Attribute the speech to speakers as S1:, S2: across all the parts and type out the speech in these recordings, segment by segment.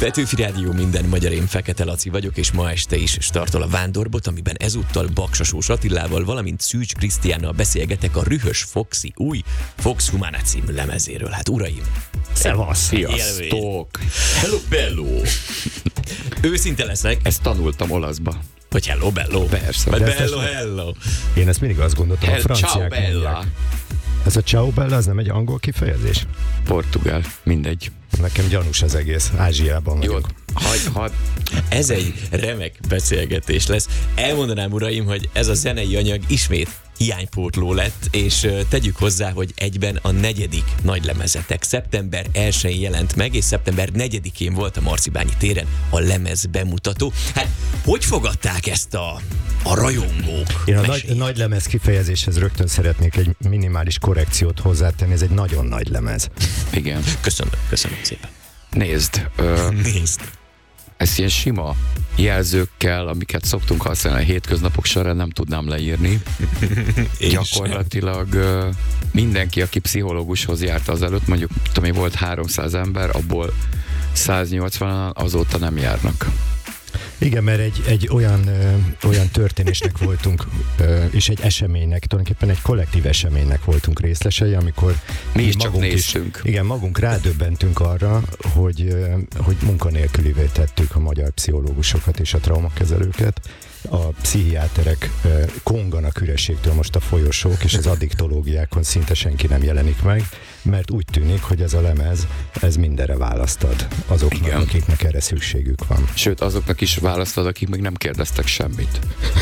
S1: Petőfi Rádió, minden magyar, én Fekete Laci vagyok, és ma este is startol a Vándorbot, amiben ezúttal Baksasós Attilával, valamint Szűcs Krisztiánnal beszélgetek a Rühös Foxy új Fox Humana című lemezéről. Hát uraim!
S2: Szevasz!
S3: Sziasztok!
S1: Hello, bello! Őszinte leszek.
S3: Ezt tanultam olaszba.
S1: Hogy hello, bello?
S3: Persze.
S1: Vagy bello, hello.
S2: Én ezt mindig azt gondoltam, a
S3: Ciao
S2: franciák
S3: bella.
S2: mondják. Ez a ciao bella, az nem egy angol kifejezés?
S3: Portugál, mindegy.
S2: Nekem gyanús az egész, Ázsiában
S3: Jó,
S2: vagyok.
S1: Ez egy remek beszélgetés lesz. Elmondanám, uraim, hogy ez a zenei anyag ismét hiánypótló lett, és tegyük hozzá, hogy egyben a 4. nagylemezetek. Szeptember 1-én jelent meg, és szeptember 4-én volt a Marcibányi téren a lemez bemutató. Hát, hogy fogadták ezt a rajongók?
S2: Én a nagy lemez kifejezéshez rögtön szeretnék egy minimális korrekciót hozzátenni, ez egy nagyon nagy lemez.
S3: Igen.
S1: Köszönöm szépen.
S3: Nézd.
S1: Nézd.
S3: Ezt ilyen sima jelzőkkel, amiket szoktunk használni a hétköznapok során, nem tudnám leírni. Gyakorlatilag mindenki, aki pszichológushoz járt azelőtt, mondjuk tudom én, volt 300 ember, abból 180-an azóta nem járnak.
S2: Igen, mert egy olyan történésnek voltunk, és egy eseménynek, tulajdonképpen egy kollektív eseménynek voltunk részesei, amikor
S3: mi is csak néztünk.
S2: Magunk rádöbbentünk arra, hogy munkanélkülivé tettük a magyar pszichológusokat és a traumakezelőket. A pszichiáterek konganak ürességtől most a folyosók, és az addiktológiákon szinte senki nem jelenik meg, mert úgy tűnik, hogy ez a lemez, ez mindenre választ ad azoknak, igen, akiknek erre szükségük van.
S3: Sőt, azoknak is választ ad, akik még nem kérdeztek semmit.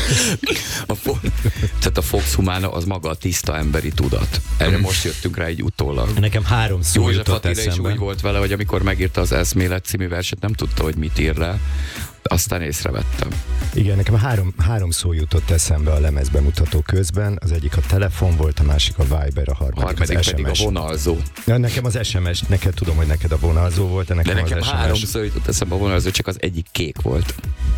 S3: Tehát a Fox Humana az maga a tiszta emberi tudat. Erre most jöttünk rá egy utólag.
S2: Nekem 3 szó jutott eszembe.
S3: József Attila is úgy volt vele, hogy amikor megírta az Eszmélet című verset, nem tudta, hogy mit ír le. Aztán észrevettem. Igen, nekem 3 szó jutott eszembe a lemez bemutató közben. Az egyik a telefon volt, a másik a Viber, a harmadik az SMS. Pedig a vonalzó.
S2: Ja, nekem az SMS, neked tudom, hogy neked a vonalzó volt, de nekem
S3: 3 szó jutott eszembe a vonalzó, csak az egyik kék volt.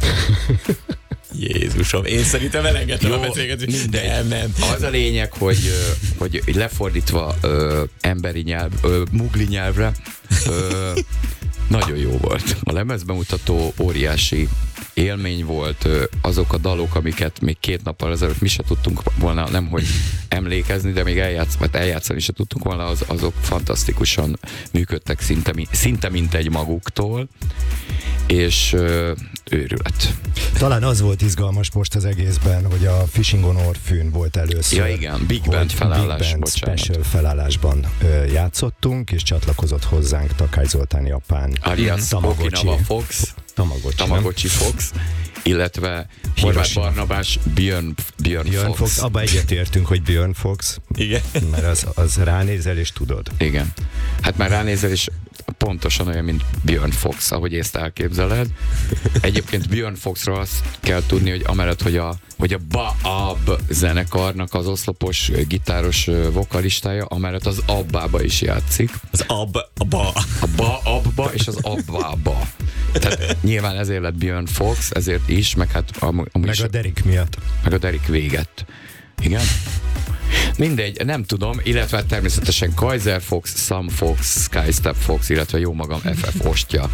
S1: Jézusom, én szerintem elengedtem a beszélgetést. Nem.
S3: Az a lényeg, hogy lefordítva emberi nyelv, mugli nyelvre, nagyon jó volt. A lemezbemutató óriási élmény volt, azok a dalok, amiket még 2 nappal ezelőtt mi se tudtunk volna, nemhogy emlékezni, de még eljátszani se tudtunk volna, azok fantasztikusan működtek szinte mint egy maguktól, és őrület.
S2: Talán az volt izgalmas most az egészben, hogy a Fishing on Orphűn volt először.
S3: Ja igen, Big Band felállás,
S2: Big Band special felállásban játszottunk, és csatlakozott hozzánk Takács Zoltán japán
S3: alias Okinawa Fox, Tamagocsi Fox, illetve Horváth Barnabás Björn Fox.
S2: Abba egyetértünk, hogy Björn Fox.
S1: Igen.
S2: Mert az ránézel és tudod.
S3: Igen. Hát már ránézel és pontosan olyan, mint Björn Fox, ahogy ezt elképzeled. Egyébként Björn Foxról azt kell tudni, hogy amellett, hogy a Baab zenekarnak az oszlopos gitáros vokalistája, amellett az Abbába is játszik.
S1: Az Abba.
S3: A Baabba és az Abbába. Tehát nyilván ezért lett Björn Fox, ezért is, meg hát
S2: meg a Derek miatt.
S3: Meg a Derek véget. Igen? Mindegy, nem tudom, illetve természetesen Kaiser Fox, Sam Fox, Skystep Fox, illetve jó magam FF ostya.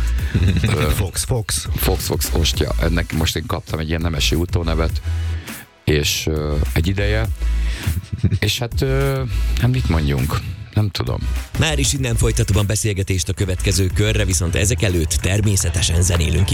S3: Fox ostya. Ennek most én kaptam egy ilyen nemesi utónevet, és egy ideje. És hát mit mondjunk? Nem tudom.
S1: Már is innen folytatom a beszélgetést a következő körre, viszont ezek előtt természetesen zenélünk.